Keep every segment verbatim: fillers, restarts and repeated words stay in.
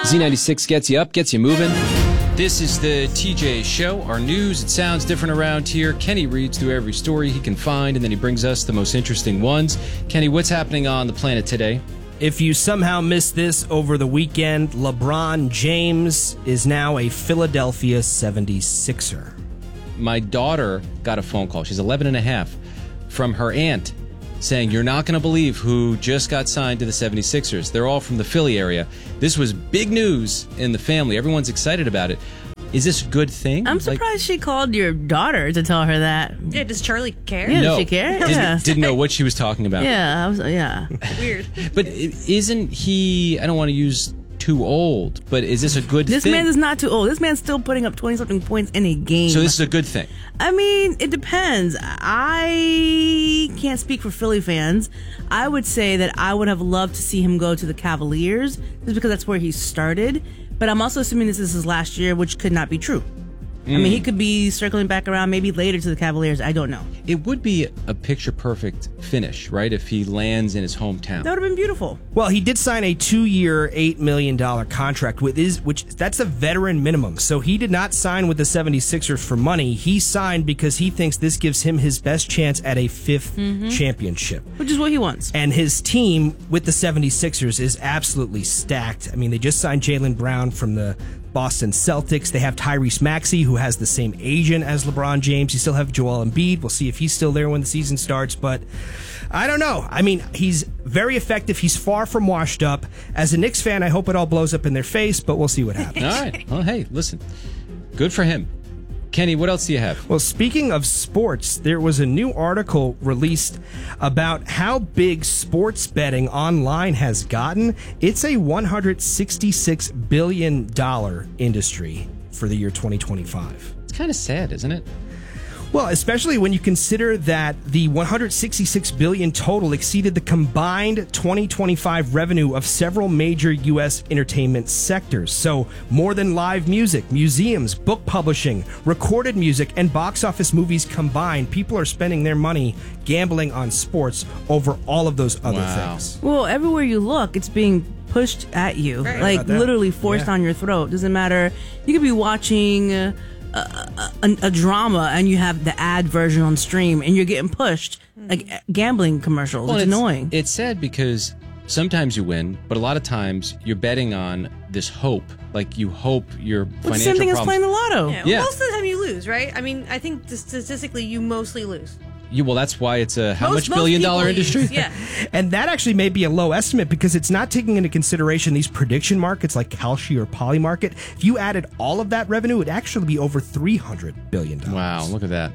Z ninety-six gets you up, gets you moving. This is the T J Show. Our news, it sounds different around here. Kenny reads through every story he can find, and then he brings us the most interesting ones. Kenny, what's happening on the planet today? If you somehow missed this over the weekend, LeBron James is now a Philadelphia seventy-sixer. My daughter got a phone call. She's eleven and a half from her aunt saying, you're not going to believe who just got signed to the seventy-sixers. They're all from the Philly area. This was big news in the family. Everyone's excited about it. Is this a good thing? I'm surprised like, she called your daughter to tell her that. Yeah, does Charlie care? Yeah, no, does she care? Didn't, yeah. didn't know what she was talking about. Yeah, I was, yeah. Weird. But isn't he, I don't want to use too old, but is this a good this thing? This man is not too old. This man's still putting up twenty-something points in a game. So this is a good thing? I mean, it depends. I can't speak for Philly fans. I would say that I would have loved to see him go to the Cavaliers just because that's where he started. But I'm also assuming this is his last year, which could not be true. Mm. I mean, he could be circling back around maybe later to the Cavaliers. I don't know. It would be a picture-perfect finish, right, if he lands in his hometown. That would have been beautiful. Well, he did sign a two-year, eight million dollars contract, with his, which that's a veteran minimum. So he did not sign with the seventy-sixers for money. He signed because he thinks this gives him his best chance at a fifth mm-hmm. championship. Which is what he wants. And his team with the seventy-sixers is absolutely stacked. I mean, they just signed Jaylen Brown from the Boston Celtics. They have Tyrese Maxey, who has the same agent as LeBron James. You still have Joel Embiid. We'll see if he's still there when the season starts, but I don't know. I mean, he's very effective. He's far from washed up. As a Knicks fan, I hope it all blows up in their face, but we'll see what happens. All right. Well, hey, listen. Good for him. Kenny, what else do you have? Well, speaking of sports, there was a new article released about how big sports betting online has gotten. It's a one hundred sixty-six billion dollars industry for the year twenty twenty-five. It's kind of sad, isn't it? Well, especially when you consider that the one hundred sixty-six billion dollars total exceeded the combined twenty twenty-five revenue of several major U S entertainment sectors. So more than live music, museums, book publishing, recorded music, and box office movies combined, people are spending their money gambling on sports over all of those other wow. things. Well, everywhere you look, it's being pushed at you, right. like literally forced yeah. on your throat. Doesn't matter. You could be watching Uh, A, a, a drama and you have the ad version on stream and you're getting pushed like gambling commercials. Well, it's, it's annoying. It's sad because sometimes you win, but a lot of times you're betting on this hope. Like you hope your financial Well, the same thing problems. as playing the lotto. Yeah, well, Yeah. most of the time you lose, right? I mean, I think statistically you mostly lose. You, well, that's why it's a how Most- much billion most dollar people industry? lose, Yeah. And that actually may be a low estimate because it's not taking into consideration these prediction markets like Kalshi or Polymarket. If you added all of that revenue, it would actually be over three hundred billion dollars. Wow, look at that.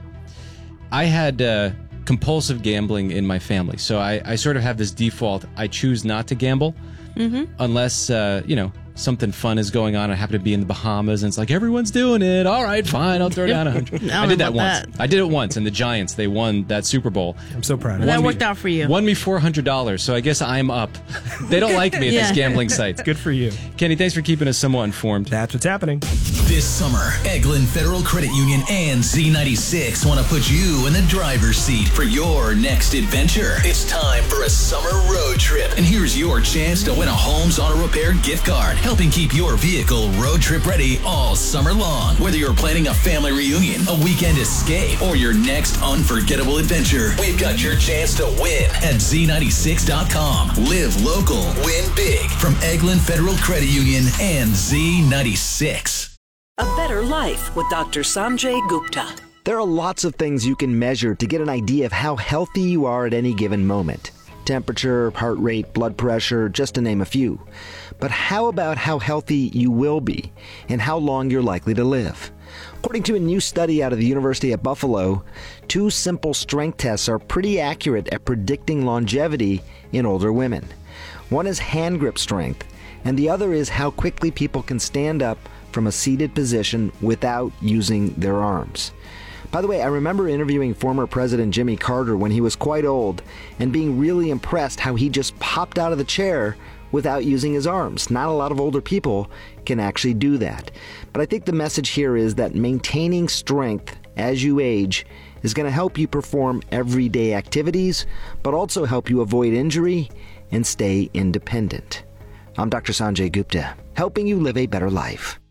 I had uh, compulsive gambling in my family, so I, I sort of have this default. I choose not to gamble mm-hmm. unless, uh, you know, something fun is going on. I happen to be in the Bahamas, and it's like, everyone's doing it. All right, fine, I'll throw down a hundred. I, I did that once. That. I did it once, and the Giants, they won that Super Bowl. I'm so proud of That you. worked out for you. Won me four hundred dollars, so I guess I'm up. They don't like me at Yeah. these gambling sites. Good for you. Kenny, thanks for keeping us somewhat informed. That's what's happening. This summer, Eglin Federal Credit Union and Z ninety-six want to put you in the driver's seat for your next adventure. It's time for a summer road trip. And here's your chance to win a Holmes Auto Repair gift card, helping keep your vehicle road trip ready all summer long. Whether you're planning a family reunion, a weekend escape, or your next unforgettable adventure, we've got your chance to win at Z ninety-six dot com. Live local, win big from Eglin Federal Credit Union and Z ninety-six. A better life with Doctor Sanjay Gupta. There are lots of things you can measure to get an idea of how healthy you are at any given moment. Temperature, heart rate, blood pressure, just to name a few. But how about how healthy you will be and how long you're likely to live? According to a new study out of the University at Buffalo, two simple strength tests are pretty accurate at predicting longevity in older women. One is hand grip strength, and the other is how quickly people can stand up from a seated position without using their arms. By the way, I remember interviewing former President Jimmy Carter when he was quite old and being really impressed how he just popped out of the chair without using his arms. Not a lot of older people can actually do that. But I think the message here is that maintaining strength as you age is going to help you perform everyday activities, but also help you avoid injury and stay independent. I'm Doctor Sanjay Gupta, helping you live a better life.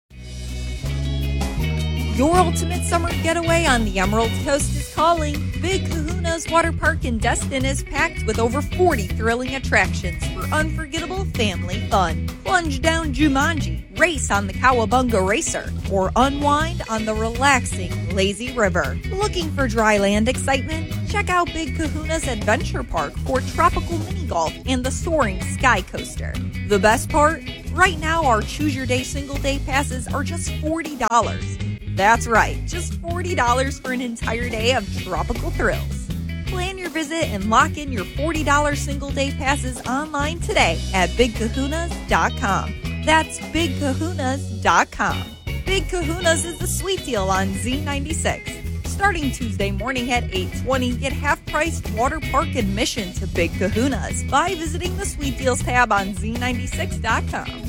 Your ultimate summer getaway on the Emerald Coast is calling. Big Kahuna's Water Park in Destin is packed with over forty thrilling attractions for unforgettable family fun. Plunge down Jumanji, race on the Cowabunga Racer, or unwind on the relaxing Lazy River. Looking for dry land excitement? Check out Big Kahuna's Adventure Park for tropical mini golf and the soaring Sky Coaster. The best part? Right now, our Choose Your Day single day passes are just forty dollars. That's right, just forty dollars for an entire day of tropical thrills. Plan your visit and lock in your forty dollars single day passes online today at big kahunas dot com. That's big kahunas dot com. Big Kahuna's is the sweet deal on Z ninety-six. Starting Tuesday morning at eight twenty, get half-priced water park admission to Big Kahuna's by visiting the Sweet Deals tab on Z ninety-six dot com.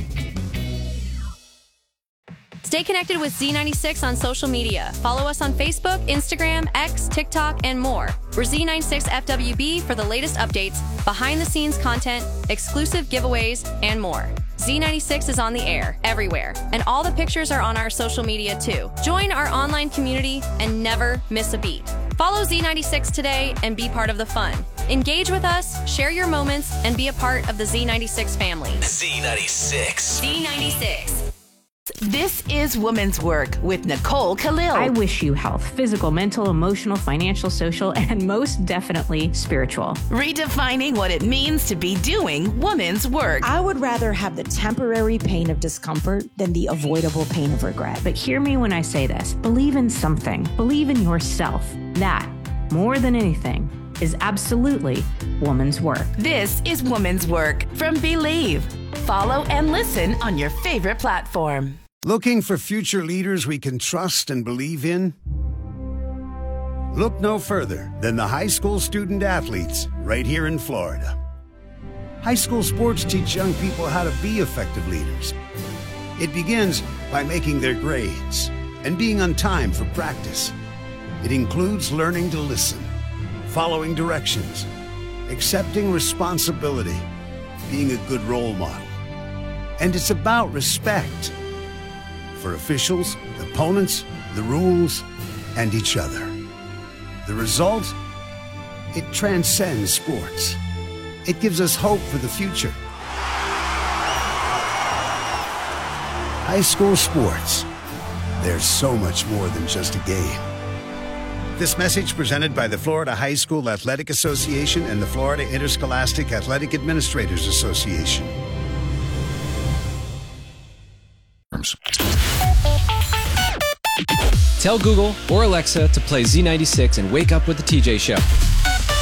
Stay connected with Z ninety-six on social media. Follow us on Facebook, Instagram, X, TikTok, and more. We're Z ninety-six F W B for the latest updates, behind-the-scenes content, exclusive giveaways, and more. Z ninety-six is on the air, everywhere, and all the pictures are on our social media too. Join our online community and never miss a beat. Follow Z ninety-six today and be part of the fun. Engage with us, share your moments, and be a part of the Z ninety-six family. Z ninety-six. Z ninety-six. This is Women's Work with Nicole Khalil. I wish you health, physical, mental, emotional, financial, social, and most definitely spiritual. Redefining what it means to be doing women's work. I would rather have the temporary pain of discomfort than the avoidable pain of regret. But hear me when I say this. Believe in something. Believe in yourself. That, more than anything, is absolutely woman's work. This is Women's Work from Believe. Follow and listen on your favorite platform. Looking for future leaders we can trust and believe in? Look no further than the high school student athletes right here in Florida. High school sports teach young people how to be effective leaders. It begins by making their grades and being on time for practice. It includes learning to listen, following directions, accepting responsibility, being a good role model. And it's about respect for officials, opponents, the rules, and each other. The result? It transcends sports. It gives us hope for the future. High school sports. There's so much more than just a game. This message presented by the Florida High School Athletic Association and the Florida Interscholastic Athletic Administrators Association. Tell Google or Alexa to play Z ninety-six and wake up with the T J Show.